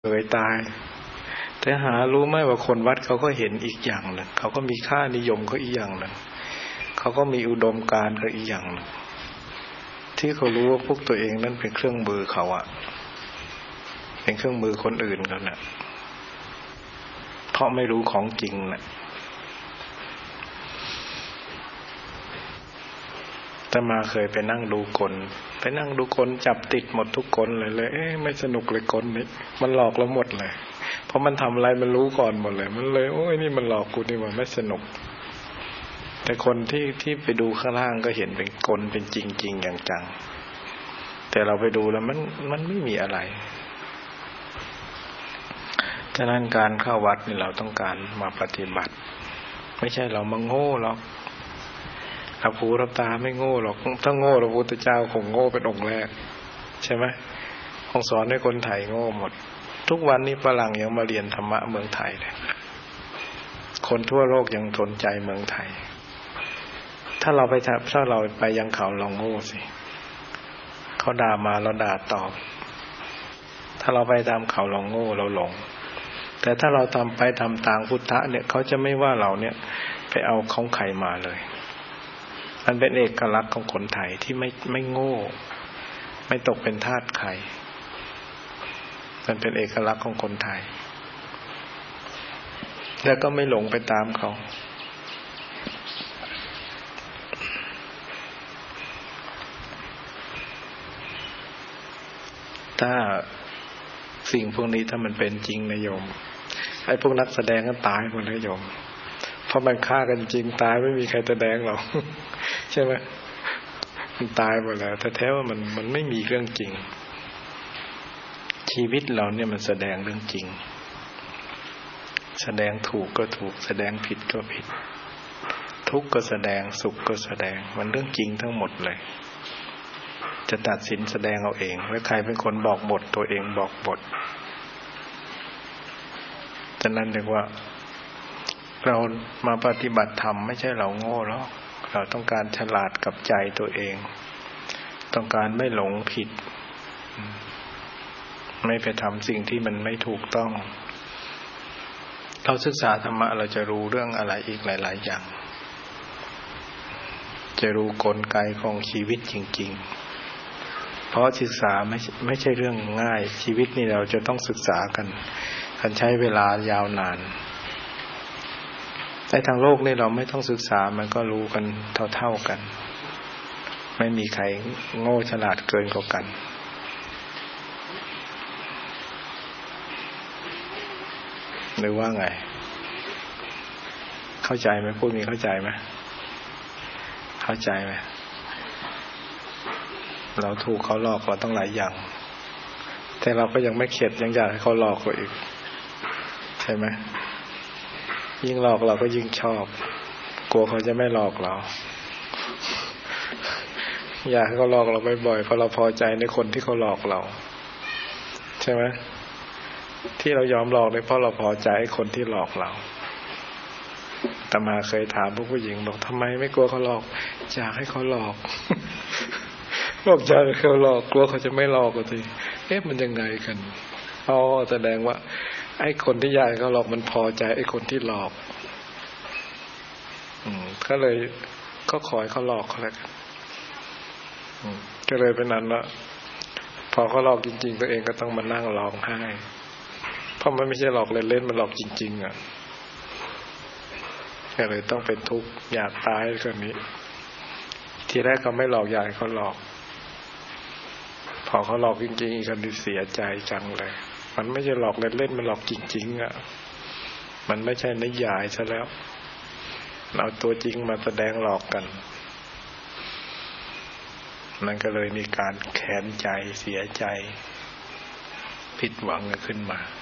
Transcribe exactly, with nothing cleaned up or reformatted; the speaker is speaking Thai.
เคยตายแต่หารู้ไหมว่าคนวัดเขาก็เห็นอีกอย่างหนึ่งเขาก็มีค่านิยมเขาอีกอย่างหนึ่งเขาก็มีอุดมการณ์เขาอีกอย่างหนึ่งที่เขารู้ว่าพวกตัวเองนั้นเป็นเครื่องมือเขาอะเป็นเครื่องมือคนอื่นเขาน่ะเพราะไม่รู้ของจริงน่ะแต่มาเคยไปนั่งดูคนไปนั่งดูคนจับติดหมดทุกคนเลยเลยเอ๊ะไม่สนุกเลยคนนี้มันหลอกเราหมดเลยเพราะมันทำอะไรมันรู้ก่อนหมดเลยมันเลยโอ้ยนี่มันหลอกกูนี่มันไม่สนุกแต่คนที่ที่ไปดูข้างล่างก็เห็นเป็นกลเป็นจริงๆอย่างจังแต่เราไปดูแล้วมันมันไม่มีอะไรฉะนั้นการเข้าวัดนี่เราต้องการมาปฏิบัติไม่ใช่เรามาโง่หรอกรับหูรับตาไม่โง่หรอกถ้าโง่พระพุทธเจ้าคงโง่เป็นองค์แรกใช่ไหมคงสอนให้คนไทยโง่หมดทุกวันนี้ฝรั่งยังมาเรียนธรรมะเมืองไทยเลยคนทั่วโลกยังสนใจเมืองไทยถ้าเราไปถ้าเราไปยังเขาเราโง่สิเขาด่ามาเราด่าตอบถ้าเราไปตามเขาเราโง่เราหลงแต่ถ้าเราทำไปทำตามพุทธะเนี่ยเขาจะไม่ว่าเราเนี่ยไปเอาของใครมาเลยมันเป็นเอกลักษณ์ของคนไทยที่ไม่ไม่โง่ไม่ตกเป็นทาสใครมันเป็นเอกลักษณ์ของคนไทยแล้วก็ไม่หลงไปตามเขาถ้าสิ่งพวกนี้ถ้ามันเป็นจริงนะโยมไอ้พวกนักแสดงก็ตายหมดเลยโยมเพราะมันฆ่ากันจริงตายไม่มีใครแสดงหรอกใช่ไหมมันตายหมดแล้วแต่แท้ว่ามันมันไม่มีเรื่องจริงชีวิตเราเนี่ยมันแสดงเรื่องจริงแสดงถูกก็ถูกแสดงผิดก็ผิดทุกข์ก็แสดงสุขก็แสดงมันเรื่องจริงทั้งหมดเลยจะตัดสินแสดงเอาเองว่าใครเป็นคนบอกบทตัวเองบอกบทฉะนั้นเรียกว่าเรามาปฏิบัติธรรมไม่ใช่เราโง่หรอกเราต้องการฉลาดกับใจตัวเองต้องการไม่หลงผิดไม่ไปทำสิ่งที่มันไม่ถูกต้องเราศึกษาธรรมะเราจะรู้เรื่องอะไรอีกหลายๆอย่างจะรู้กลไกของชีวิตจริงๆเพราะศึกษาไม่ไม่ใช่เรื่องง่ายชีวิตนี่เราจะต้องศึกษากันกันใช้เวลายาวนานในทางโลกนี่เราไม่ต้องศึกษามันก็รู้กันเท่าๆกันไม่มีใครโง่ฉลาดเกินกว่ากันหรือว่าไงเข้าใจไหมพูดมีเข้าใจไหมเข้าใจไหมเราถูกเขาหลอกเราต้องหลายอย่างแต่เราก็ยังไม่เข็ดยังอยากให้เขาหลอกเราอีกใช่ไหมยิ่งหลอกเราก็ยิ่งชอบกลัวเขาจะไม่หลอกเราอยากให้เขาหลอกเราบ่อยๆเพราะเราพอใจในคนที่เขาหลอกเราใช่ไหมที่เรายอมหลอกเนี่ยเพราะเราพอใจไอ้คนที่หลอกเราอาตมาเคยถามพวกผู้หญิงบอกทำไมไม่กลัวเขาหลอกอยากให้เขาหลอกบอกอยากให้เขาหลอกกลัวเขาจะไม่หลอกก็ทีเอ๊ะมันยังไงกันอ๋อแสดงว่าไอ้คนที่อยากให้เขาหลอกมันพอใจไอ้คนที่หลอกอืมก็เลยก็ขอให้เขาหลอกเขาแล้วกันอืมก็เลยเป็นนั้นละพอเขาหลอกจริงๆตัวเองก็ต้องมานั่งร้องไห้เพราะมันไม่ใช่หลอกเล่นๆมันหลอกจริงๆอ่ะก็เลยต้องเป็นทุกข์อยากตายคนนี้ทีแรกเขาไม่หลอกอยากให้เขาหลอกพอเขาหลอกจริงๆอีกคนที่เสียใจจังเลยมันไม่ใช่หลอกเล่นๆมันหลอกจริงๆอ่ะมันไม่ใช่นิยายซะแล้วเอาตัวจริงมาแสดงหลอกกันมันก็เลยมีการแค้นใจเสียใจผิดหวังกันขึ้นมา